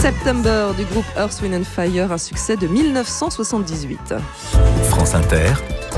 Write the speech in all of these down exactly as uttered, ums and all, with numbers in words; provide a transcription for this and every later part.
September du groupe Earth, Wind and Fire, un succès de mille neuf cent soixante-dix-huit. France Inter,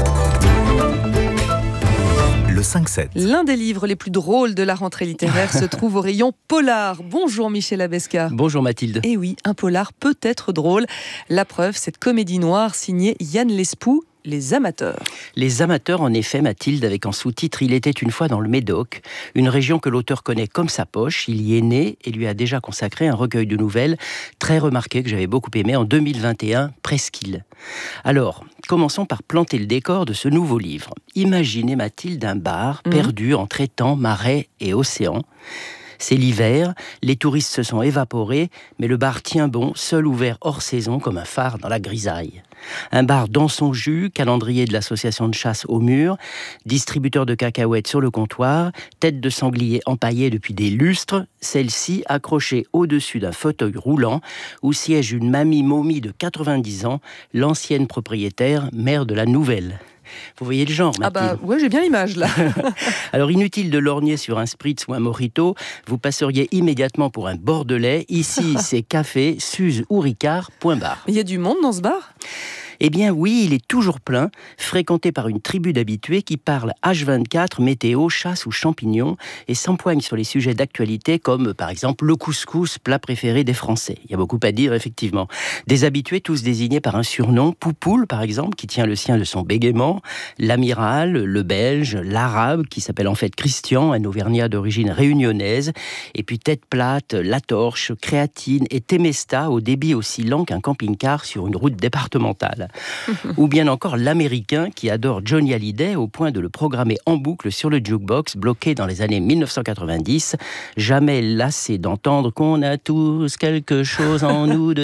le cinq sept. L'un des livres les plus drôles de la rentrée littéraire se trouve au rayon polar. Bonjour Michel Abesca. Bonjour Mathilde. Et oui, un polar peut être drôle. La preuve, cette comédie noire signée Yann Lespoux, Les Amateurs. Les Amateurs, en effet, Mathilde, avec en sous-titre « Il était une fois dans le Médoc », une région que l'auteur connaît comme sa poche. Il y est né et lui a déjà consacré un recueil de nouvelles très remarqué que j'avais beaucoup aimé en deux mille vingt et un, Presqu'île. Alors, commençons par planter le décor de ce nouveau livre. Imaginez, Mathilde, un bar mmh. perdu entre étangs, marais et océan. C'est l'hiver, les touristes se sont évaporés, mais le bar tient bon, seul ouvert hors saison comme un phare dans la grisaille. Un bar dans son jus, calendrier de l'association de chasse au mur, distributeur de cacahuètes sur le comptoir, tête de sanglier empaillée depuis des lustres, celle-ci accrochée au-dessus d'un fauteuil roulant où siège une mamie momie de quatre-vingt-dix ans, l'ancienne propriétaire, mère de la nouvelle. Vous voyez le genre, Mathilde ? Ah bah ouais, j'ai bien l'image là. Alors inutile de lorgner sur un spritz ou un mojito, vous passeriez immédiatement pour un bordelais. Ici, c'est café, Suze ou Ricard, point barre. Il y a du monde dans ce bar ? Eh bien oui, il est toujours plein, fréquenté par une tribu d'habitués qui parlent H vingt-quatre, météo, chasse ou champignons et s'empoignent sur les sujets d'actualité comme par exemple le couscous, plat préféré des Français. Il y a beaucoup à dire effectivement. Des habitués tous désignés par un surnom, Poupoule par exemple, qui tient le sien de son bégaiement, l'amiral, le belge, l'arabe qui s'appelle en fait Christian, un auvergnat d'origine réunionnaise, et puis Tête plate, La Torche, Créatine et Temesta au débit aussi lent qu'un camping-car sur une route départementale. Ou bien encore l'Américain qui adore Johnny Hallyday au point de le programmer en boucle sur le jukebox bloqué dans les années mille neuf cent quatre-vingt-dix, jamais lassé d'entendre qu'on a tous quelque chose en nous de